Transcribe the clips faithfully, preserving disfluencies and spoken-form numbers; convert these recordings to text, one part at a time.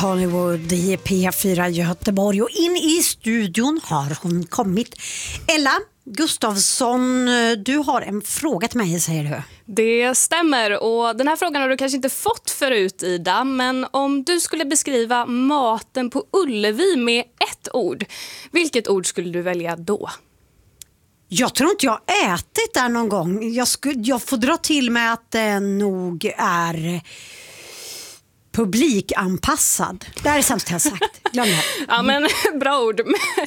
Hollywood i P fyra Göteborg, och in i studion har hon kommit. Ella Gustafsson, du har en fråga till mig, säger du. Det stämmer, och den här frågan har du kanske inte fått förut, Ida, men om du skulle beskriva maten på Ullevi med ett ord, vilket ord skulle du välja då? Jag tror inte jag har ätit där någon gång. Jag, skulle, jag får dra till med att det nog är publikanpassad. Det är det sämsta jag sagt. Glöm det. Ja, men bra ord.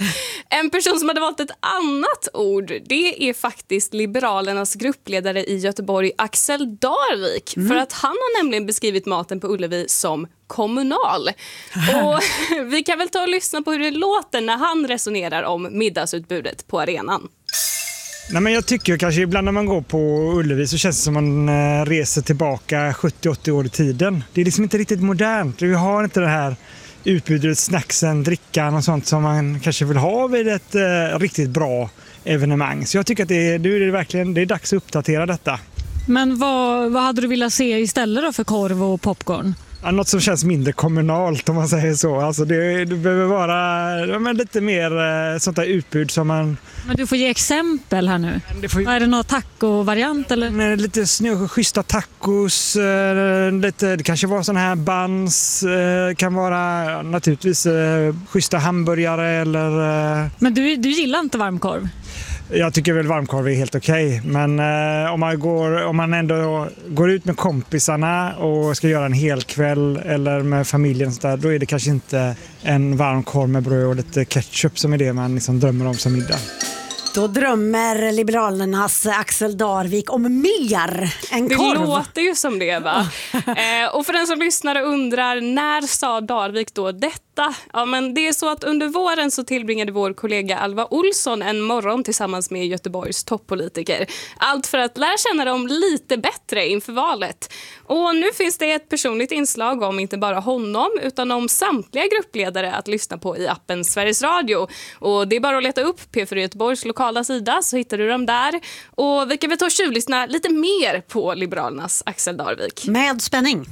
En person som hade valt ett annat ord, det är faktiskt Liberalernas gruppledare i Göteborg, Axel Darvik. Mm. För att han har nämligen beskrivit maten på Ullevi som kommunal. Och vi kan väl ta och lyssna på hur det låter när han resonerar om middagsutbudet på arenan. Nej, men jag tycker kanske ibland när man går på Ullevi så känns det som man eh, reser tillbaka sjuttio åttio år i tiden. Det är liksom inte riktigt modernt. Vi har inte det här utbudet, snacksen, drickan och sånt som man kanske vill ha vid ett eh, riktigt bra evenemang. Så jag tycker att det är, det är verkligen det är dags att uppdatera detta. Men vad, vad hade du velat se istället då för korv och popcorn? Ja, något som känns mindre kommunalt, om man säger så. Alltså det, det behöver vara ja, men lite mer eh, sånt där utbud som man... Men du får ge exempel här nu. Det får... Är det någon taco-variant eller? Lite snö, schyssta tacos, eh, lite, det kanske var sån här buns, eh, kan vara ja, naturligtvis eh, schyssta hamburgare eller... Eh... Men du, du gillar inte varmkorv? Jag tycker väl varmkorv är helt okej, okay. Men eh, om, man går, om man ändå går ut med kompisarna och ska göra en hel kväll eller med familjen så där, då är det kanske inte en varmkorv med bröd och lite ketchup som är det man liksom drömmer om som middag. Då drömmer Liberalernas Axel Darvik om mer än korv. Det låter ju som det, va? eh, och för den som lyssnar och undrar, när sa Darvik då detta? Ja, men det är så att under våren så tillbringade vår kollega Alva Olsson en morgon tillsammans med Göteborgs toppolitiker. Allt för att lära känna dem lite bättre inför valet. Och nu finns det ett personligt inslag om inte bara honom utan om samtliga gruppledare att lyssna på i appen Sveriges Radio. Och det är bara att leta upp P fyra Göteborgs lokala sida så hittar du dem där. Och vi kan väl ta och tjuvlyssna lite mer på Liberalernas Axel Darvik. Med spänning.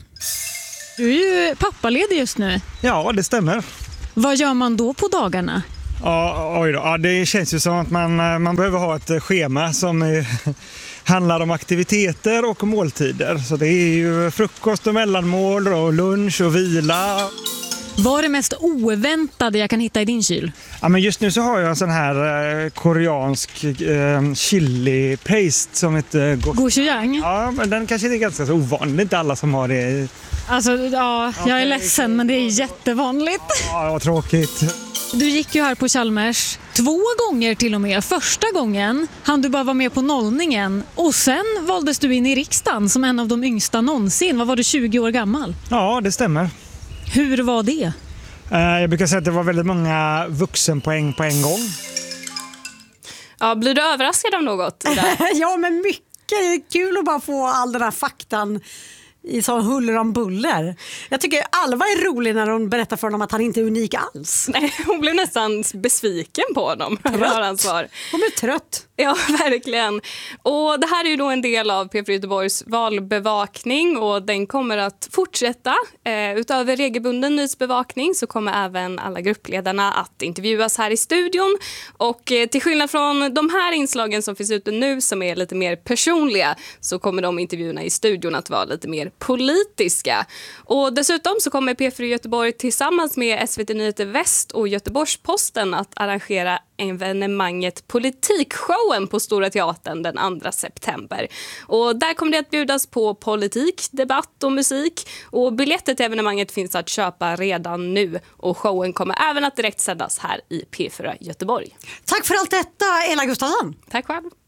Du är ju pappaledig just nu. Ja, det stämmer. Vad gör man då på dagarna? Ja, oj då. Ja, det känns ju som att man, man behöver ha ett schema som är, handlar om aktiviteter och måltider. Så det är ju frukost och mellanmål och lunch och vila. Vad är det mest oväntade jag kan hitta i din kyl? Ja, men just nu så har jag en sån här eh, koreansk eh, chili paste som heter go- gochujang. Ja, men den kanske är ganska så ovanlig. Det är inte alla som har det. Alltså, ja, jag är ledsen, men det är jättevanligt. Ja, vad tråkigt. Du gick ju här på Chalmers två gånger till och med. Första gången hann du bara vara med på nollningen. Och sen valdes du in i riksdagen som en av de yngsta någonsin. Vad var du, tjugo år gammal? Ja, det stämmer. Hur var det? Jag brukar säga att det var väldigt många vuxenpoäng på en gång. Ja, blir du överraskad av något? Ja, men mycket kul att bara få all den här faktan i sån huller om buller. Jag tycker Alva är rolig när hon berättar för honom att han inte är unik alls. Nej, hon blev nästan besviken på honom. Trött. Hon blev trött. Ja, verkligen. Och det här är ju då en del av P fyra Göteborgs valbevakning och den kommer att fortsätta. Eh, utöver regelbunden nyhetsbevakning så kommer även alla gruppledarna att intervjuas här i studion. Och eh, till skillnad från de här inslagen som finns ute nu som är lite mer personliga så kommer de intervjuerna i studion att vara lite mer politiska. Och dessutom så kommer P fyra Göteborg tillsammans med S V T Nyheter Väst och Göteborgs-Posten att arrangera evenemanget Politikshowen på Stora Teatern den andra september. Och där kommer det att bjudas på politik, debatt och musik. Och biljetter till evenemanget finns att köpa redan nu. Och showen kommer även att direkt sändas här i P fyra Göteborg. Tack för allt detta, Ella Gustafsson. Tack själv.